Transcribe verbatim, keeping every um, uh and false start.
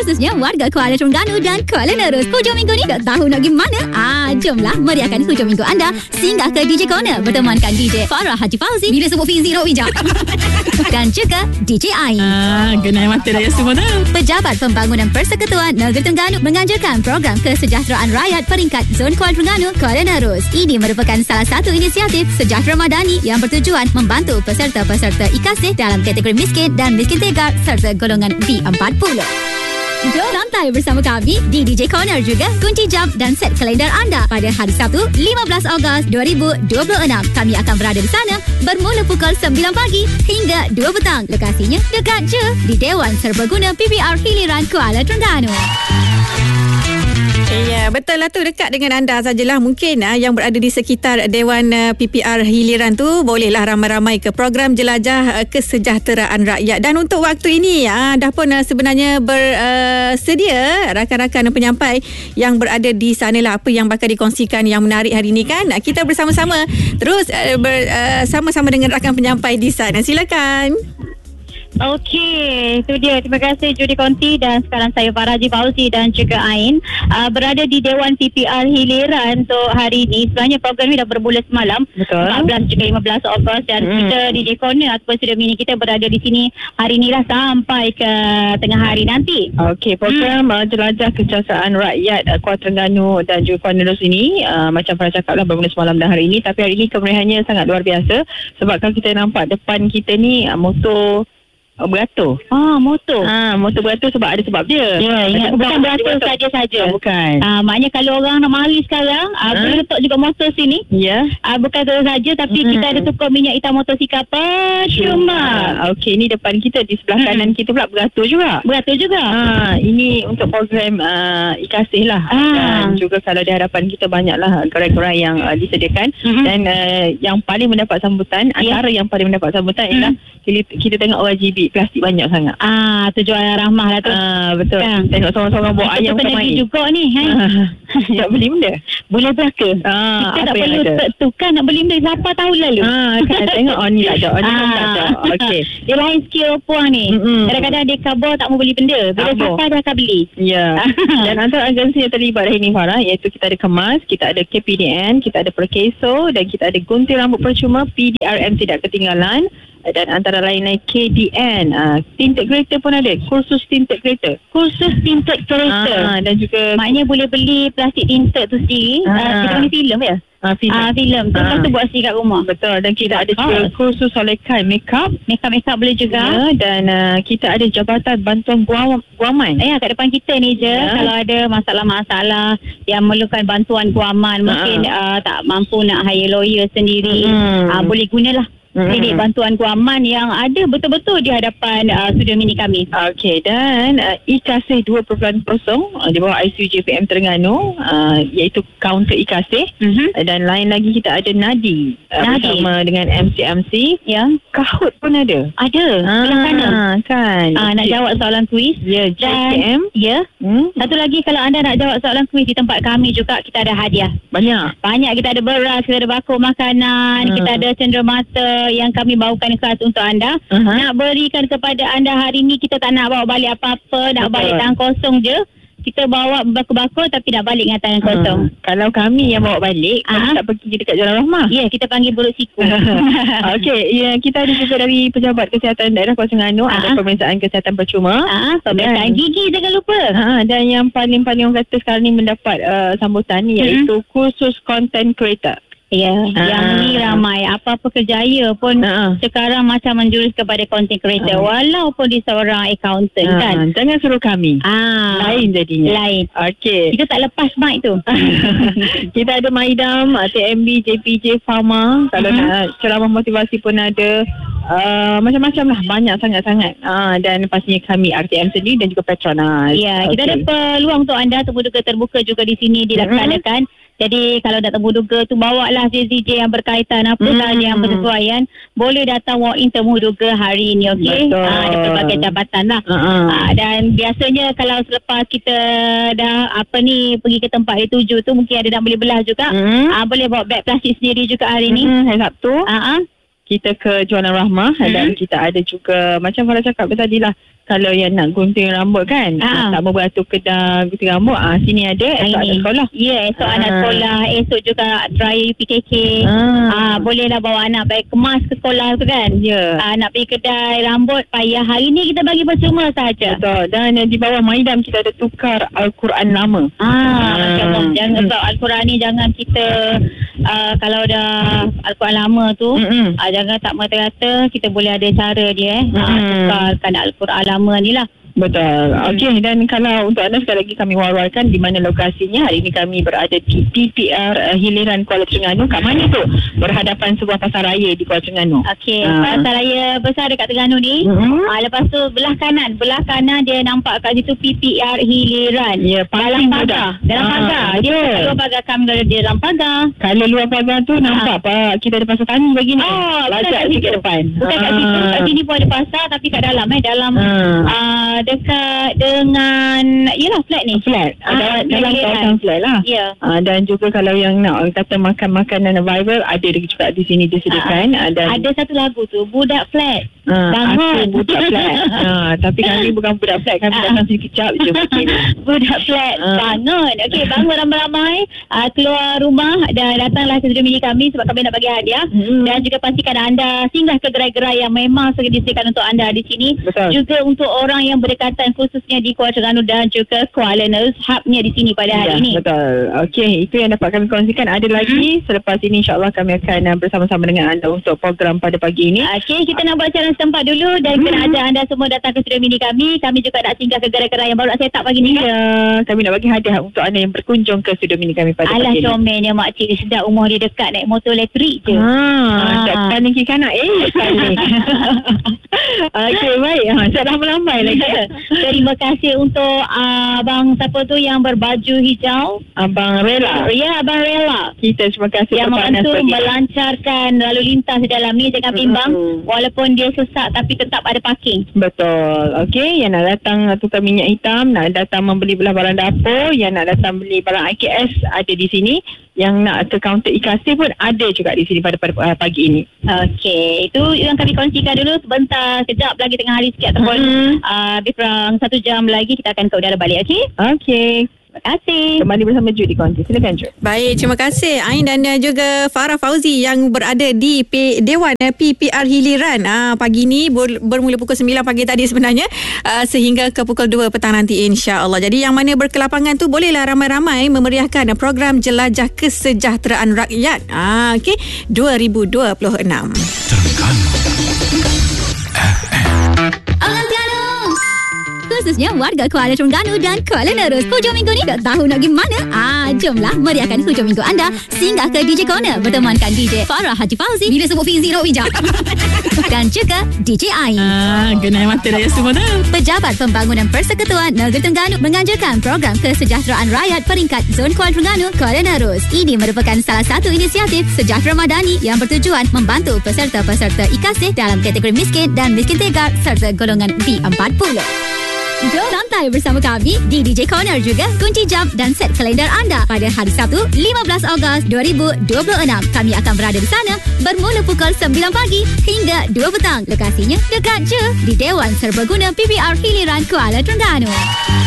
khususnya warga Kuala Terengganu dan Kuala Nerus. Hujung minggu ni tak tahu nak pergi mana? Ah, jomlah meriahkan hujung minggu anda. Singgah ke D J Corner bertemankan D J Farah Haji Fauzi. Bila sebut Fizi nak bijak. Dan juga D J Ain. Ah, genai mata dah semua tu. Pejabat Pembangunan Persekutuan Negeri Terengganu menganjurkan program kesejahteraan rakyat peringkat Zon Kuala Terengganu, Kuala Nerus. Ini merupakan salah satu inisiatif sejahtera madani yang bertujuan membantu peserta-peserta I K A S dalam kategori miskin dan miskin tegar serta golongan B empat puluh. Jom santai bersama kami di D J Corner juga. Kunci jam dan set kalender anda pada hari Sabtu lima belas Ogos dua ribu dua puluh enam. Kami akan berada di sana bermula pukul sembilan pagi hingga dua petang. Lokasinya dekat je di Dewan Serbaguna P P R Hiliran Kuala Terengganu. Ya, betul lah tu, dekat dengan anda sajalah. Mungkin ah, yang berada di sekitar Dewan uh, P P R Hiliran tu bolehlah ramai-ramai ke program jelajah uh, kesejahteraan rakyat. Dan untuk waktu ini ah, dah pun uh, sebenarnya bersedia uh, rakan-rakan penyampai yang berada di sanalah apa yang bakal dikongsikan yang menarik hari ini kan. Uh, kita bersama-sama terus uh, bersama-sama uh, dengan rakan penyampai di sana. Silakan. Okey, itu dia. Terima kasih Judi Konti dan sekarang saya Farah Haji Fauzi dan juga Ain uh, berada di Dewan P P R Hiliran untuk hari ini. Sebenarnya program ini dah bermula semalam. Betul. empat belas juga lima belas Ogos dan hmm. kita di D J Corner ataupun studio mini kita berada di sini hari inilah sampai ke tengah hari nanti. Okey, program hmm. uh, jelajah kesejahteraan rakyat uh, Kuala Terengganu dan juga Kuala Nerus ini uh, macam Farah cakap lah bermula semalam dan hari ini, tapi hari ini kemeriahannya sangat luar biasa sebab kalau kita nampak depan kita ni uh, motor Oh, beratur. Ah, motor. Ah, motor beratur sebab ada sebab dia. Ya, ingat bukan beratur saja-saja. Oh, bukan. Ah, maknanya kalau orang nak mari sekarang, ah, ha? boleh letak juga motor sini. Ya. Ah, bukan tu saja tapi mm-hmm. kita ada tukar minyak hitam motosikal percuma. Ah, okey, ni depan kita di sebelah mm-hmm. kanan kita pula beratur juga. Beratur juga. Ah, ini untuk program uh, I K A S lah. Ah. Dan juga kalau di hadapan kita banyaklah gerai-gerai yang uh, disediakan mm-hmm. dan uh, yang paling mendapat sambutan, yeah. antara yang paling mendapat sambutan mm-hmm. ialah kita, kita tengok O R G B plastik banyak sangat. Ah, tu jual rahmah lah tu. Ah, betul. Ha. Tengok seorang-seorang bawa ayam sama main. juga ni, kan? Tak beli benda. Boleh belaka. Ah, kita tak apa perlu tukar nak beli benda lapan tahun lalu. Ah, kan tengok oh ni tak ada. Oh ni ah. tak ada. Okey. Dia lain skill puan ni. Mm-mm. Kadang-kadang dia kabar tak mau beli benda. Bila sampai dia akan beli. Ya. Dan antara agensi yang terlibat hari ini Farah, iaitu kita ada Kemas, kita ada K P D N, kita ada Perkeso dan kita ada Gunting Rambut Percuma, P D R M Tidak Ketinggalan. Dan antara lain lain K D N, uh, tinted kereta pun ada, kursus tinted kereta, kursus tinted kereta, uh, dan juga maknanya boleh beli plastik tinted tu sendiri. uh, uh, kita panggil filem ya. Ah, filem. Ah, filem. Tu lepas tu buat sendiri kat rumah. Betul. Dan kita ada juga kursus solekan makeup. Makeup-makeup boleh juga. Ya, dan uh, kita ada Jabatan Bantuan Guam, Guaman. Eh, kat depan kita ni je. Ya. Kalau ada masalah-masalah yang memerlukan bantuan guaman, mungkin uh, tak mampu nak hire lawyer sendiri, hmm. uh, boleh gunalah klinik bantuan guaman yang ada betul-betul di hadapan uh, studio mini kami. Okey, dan uh, I K A S dua titik kosong uh, di bawah I C U J P M Terengganu, uh, iaitu kaunter I K A S. Uh-huh. Dan lain lagi kita ada Nadi, uh, Nadi bersama dengan M C M C. Ya. Kahut pun ada. Ada. Belah sana. Ah, kan. Ah, nak jawab soalan kuis. Ya, J K M. Ya. Hmm. Satu lagi, kalau anda nak jawab soalan kuis di tempat kami juga, kita ada hadiah. Banyak. Banyak. Kita ada beras, kita ada bakul makanan, hmm. kita ada cenderamata yang kami bawakan khas untuk anda. Uh-huh. Nak berikan kepada anda hari ni, kita tak nak bawa balik apa-apa, nak Betul. balik tangan kosong je. Kita bawa bakul-bakul tapi nak balik dengan tangan kosong. Uh, kalau kami yang bawa balik, uh-huh. kami tak pergi dekat Jalan Rahmah. Ya, yeah, kita panggil buruk siku. Okey, ya, kita ada juga dari Pejabat Kesihatan Daerah Kuala Terengganu, uh-huh. ada pemeriksaan kesihatan percuma. Uh-huh. Pemeriksaan dan, gigi jangan lupa. Uh, dan yang paling-paling orang kata sekarang ni mendapat uh, sambutan ni, iaitu uh-huh. kursus content creator. Ya, ha. yang ni ramai. Apa-apa kerjaya pun ha. sekarang macam menjurus kepada content creator. Ha. Walaupun dia seorang accountant ha. kan. Jangan suruh kami. Ah, lain jadinya. Lain. Okey. Kita tak lepas mic tu. Kita ada Maidam, T M B, J P J, Pharma. Kalau uh-huh. nak ceramah motivasi pun ada. Uh, macam-macam lah. Banyak sangat-sangat. Uh, dan pastinya kami R T M sendiri dan juga Petronas. Ya, okay. Kita ada peluang untuk anda terbuka terbuka juga di sini dilaksanakan. Uh-huh. Jadi kalau dah terbuka tu, bawalah Z Z J yang berkaitan apa sahaja hmm. yang bersesuaian. Boleh datang walk in terbuka hari ini, okey? Ha, ada pelbagai jabatan lah. Uh-huh. Ha, dan biasanya kalau selepas kita dah apa ni pergi ke tempat dia tuju tu, mungkin ada nak beli belah juga. Hmm. Ha, boleh bawa beg plastik sendiri juga hari ni. Hmm, hari Sabtu. Ha, kita ke Jualan Rahmah. Hmm. Dan kita ada juga macam Farah cakap tadi lah, kalau yang nak gunting rambut kan, Ah. tak mau beratur kedai gunting rambut, ah sini ada, esok ada sekolah. Ya, esok Ah. anak sekolah, esok juga trial U P K K. Ah. Ah, bolehlah bawa anak baik kemas ke sekolah tu kan. Ya. Ah, nak pergi kedai rambut payah. Hari ni kita bagi percuma saja. Betul. Dan uh, di bawah Maidam kita ada tukar Al-Quran lama. Ah, Masya Allah. Hmm. Jangan sebab Al-Quran ni jangan kita uh, kalau dah Al-Quran lama tu, Mm-mm. ah, jangan tak merata-rata, kita boleh ada cara dia eh. Ah, Hmm. tukarkan Al-Quran lama ni lah. Betul. Okey, dan kalau untuk anda sekali lagi kami war-warkan di mana lokasinya. Hari ini kami berada di P P R uh, Hiliran Kuala Terengganu. Kat mana tu? Berhadapan sebuah pasar raya di Kuala Terengganu. Okey, Ah. pasar raya besar dekat Terengganu ni. Mm-hmm. Ah, lepas tu belah kanan, belah kanan dia nampak kat situ P P R Hiliran. Ya, Dalam paling pagar. mudah. Dalam Ah, pagar. Dia betul. kat luar pagar, kami ada di dalam pagar. Kalau luar pagar tu nampak pak, kita ada pasar tani bagi ni. Oh, bukan Lajak kat sikit situ. depan. Bukan kat situ. Kat sini pun ada pasar tapi kat dalam eh. Dalam Ah. ah, dekat dengan yelah flat ni. Flat. Ah, Dalam, dalam Hiliran. kawasan flat lah. Ya. Ah, dan juga kalau yang nak orang kata makan makanan viral, ada juga di sini disediakan. Ah, dan Ada satu lagu tu, Budak Flat. ah, bangun. aku budak flat. Ah, tapi kami bukan budak flat, kami Ah. datang sini kejap je mungkin. Budak flat, Ah. bangun. Okey, bangun ramai-ramai, uh, keluar rumah dan datanglah ke studio mini kami sebab kami nak bagi hadiah. Hmm. Dan juga pastikan anda singgah ke gerai-gerai yang memang sudah disediakan untuk anda di sini. Betul. Juga untuk orang yang berdekatan khususnya di Kuala Terengganu dan juga Kuala Nerus, hubnya di sini pada hari Ya, ini. betul. Okey, itu yang dapat kami kongsikan. Ada lagi selepas ini insyaAllah kami akan uh, bersama-sama dengan anda untuk program pada pagi ini. Okey, kita nak buat challenge tempat dulu dan kita nak ajak anda semua datang ke studio mini kami. Kami juga nak singgah ke gerai-gerai yang baru nak set up pagi ni. Ya, kami nak bagi hadiah untuk anda yang berkunjung ke studio mini kami pada Alah pagi ini. comelnya makcik dia sedap, umur dia dekat naik motor elektrik je. Ah, tak Ah. panik kiri kanan. Eh, panik. Okey, baik. Ha, saya dah melambai lagi. Terima kasih untuk uh, abang siapa tu yang berbaju hijau. Abang Rela. Ya, abang Rela. Kita terima kasih Yang kepada membantu pagi. melancarkan lalu lintas di dalam ni, jangan bimbang. Mm-mm. Walaupun dia sesak tapi tetap ada parking. Betul. Okey, yang nak datang tukar minyak hitam, nak datang membeli belah barang dapur, yang nak datang beli barang I K S ada di sini. Yang nak ke kaunter I K A S pun ada juga di sini pada, pada uh, pagi ini. Okey, itu yang kami kongsikan dulu sebentar. Kejap lagi tengah hari sikit ataupun Mm-hmm. uh, lebih kurang satu jam lagi kita akan ke udara balik. Okey? Okey. Terima kasih. Kembali bersama Judy Konti. Silakan Judy. Baik, terima kasih Ain dan uh, juga Farah Fauzi yang berada di P- Dewan uh, P P R Hiliran uh, pagi ni ber- bermula pukul sembilan pagi tadi sebenarnya uh, sehingga ke pukul dua petang nanti insya-Allah. Jadi yang mana berkelapangan tu bolehlah ramai-ramai memeriahkan uh, program Jelajah Kesejahteraan Rakyat. Ah, okey, dua ribu dua puluh enam. Khususnya warga Kuala Terengganu dan Kuala Nerus. Hujung minggu ni tak tahu nak pergi mana? Ah, jomlah meriahkan hujung minggu anda. Singgah ke D J Corner bertemankan D J Farah Haji Fauzi. Bila sebut Fizi nak bijak. Dan juga D J Ain. Ah, genai mata raya semua tu. Pejabat Pembangunan Persekutuan Negeri Terengganu menganjurkan program kesejahteraan rakyat peringkat Zon Kuala Terengganu, Kuala Nerus. Ini merupakan salah satu inisiatif sejahtera madani yang bertujuan membantu peserta-peserta I K A S dalam kategori miskin dan miskin tegar serta golongan B empat puluh. Jom santai bersama kami di D J Corner juga. Kunci jam dan set kalender anda pada hari Sabtu lima belas Ogos dua ribu dua puluh enam. Kami akan berada di sana bermula pukul sembilan pagi hingga dua petang. Lokasinya dekat je di Dewan Serbaguna P P R Hiliran Kuala Terengganu.